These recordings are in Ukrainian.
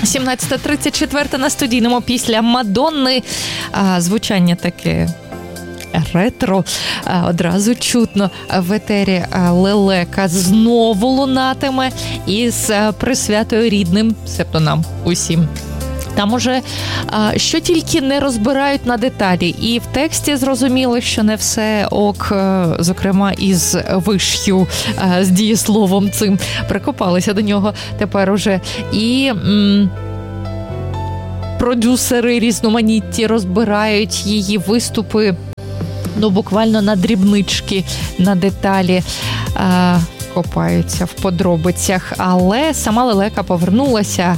17:34 на студійному після Мадонни. Звучання таке ретро, одразу чутно в етері лелека знову лунатиме із присвятою рідним, себто нам усім. Там уже що тільки не розбирають на деталі. І в тексті зрозуміло, що не все ок, зокрема із виш'ю, з дієсловом цим. Прикопалися до нього тепер уже. І продюсери різноманітні розбирають її виступи, ну, буквально на дрібнички, на деталі. Копаються в подробицях. Але сама лелека повернулася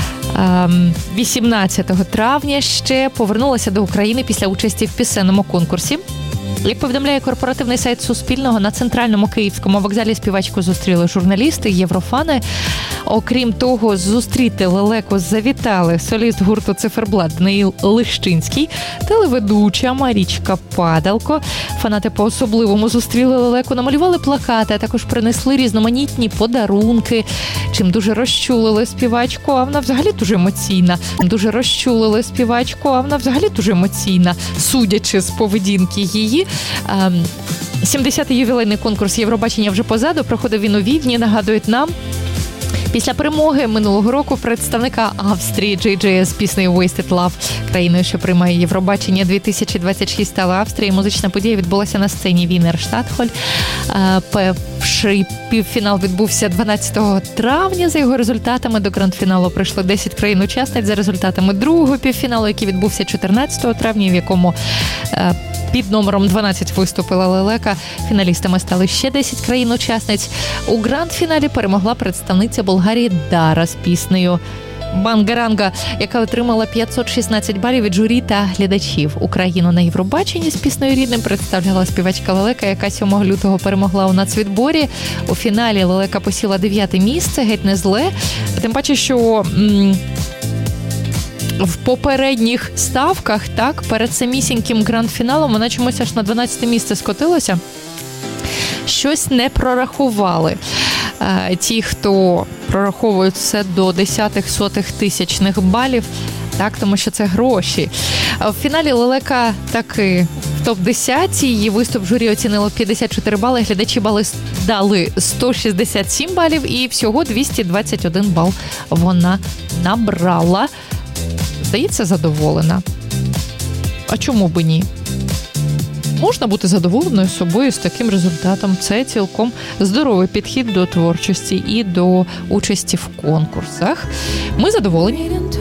18 травня ще повернулася до України після участі в пісенному конкурсі. Як повідомляє корпоративний сайт Суспільного, на центральному київському вокзалі співачку зустріли журналісти, єврофани. Окрім того, зустріти лелеку завітали соліст гурту «Циферблат» Даниїл Лищинський, телеведуча Марічка Падалко. Фанати по-особливому зустріли лелеку, намалювали плакати, а також принесли різноманітні подарунки, чим дуже розчулили співачку, а вона взагалі дуже емоційна. Судячи з поведінки її. 70-й ювілейний конкурс Євробачення вже позаду, проходив він у Відні, нагадують нам. Після перемоги минулого року представника Австрії JJ з піснею «Wasted Love», країною, що приймає Євробачення 2026, стала Австрія. Музична подія відбулася на сцені Вінер Штатхоль. Перший півфінал відбувся 12 травня. За його результатами до гранд-фіналу прийшло 10 країн-учасниць. За результатами другого півфіналу, який відбувся 14 травня, в якому під номером 12 виступила лелека, фіналістами стали ще 10 країн-учасниць. У гранд-фіналі перемогла представниця Болгарії Дара з піснею «Бангаранга», яка отримала 516 балів від журі та глядачів. Україну на Євробаченні з піснею «Рідним» представляла співачка лелека, яка 7 лютого перемогла у нацвідборі. У фіналі лелека посіла 9-те місце, геть не зле. Тим паче, що в попередніх ставках, так, перед самісіньким гранд-фіналом вона чомусь аж на 12-те місце скотилася. Щось не прорахували. Ті, хто прораховують все до десятих, сотих, тисячних балів, так, тому що це гроші. В фіналі лелека таки в топ-10, її виступ в журі оцінило 54 бали, глядачі бали дали 167 балів і всього 221 бал вона набрала. Здається, задоволена. А чому б і ні? Можна бути задоволеною собою з таким результатом. Це цілком здоровий підхід до творчості і до участі в конкурсах. Ми задоволені.